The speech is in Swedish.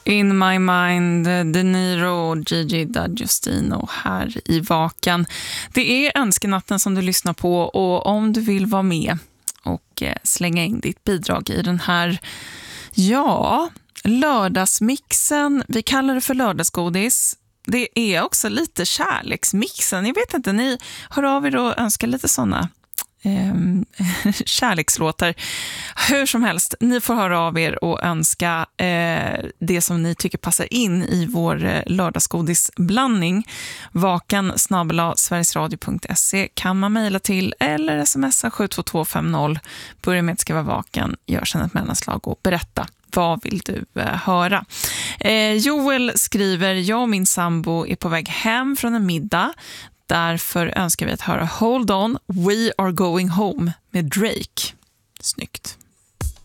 In My Mind, De Niro och Gigi D'Agostino här i Vakan. Det är önskenatten som du lyssnar på, och om du vill vara med och slänga in ditt bidrag i den här, lördagsmixen. Vi kallar det för lördagsgodis. Det är också lite kärleksmixen. Jag vet inte, ni hör av er och önskar lite sådana kärlekslåtar. Hur som helst, ni får höra av er och önska det som ni tycker passar in i vår lördagsgodisblandning. vakan@sverigesradio.se kan man mejla till eller smsa 72250. Börja med att skriva vakan, gör sedan ett mellanslag och berätta. Vad vill du höra? Joel skriver, jag och min sambo är på väg hem från en middag. Därför önskar vi att höra Hold On, We Are Going Home med Drake. Snyggt.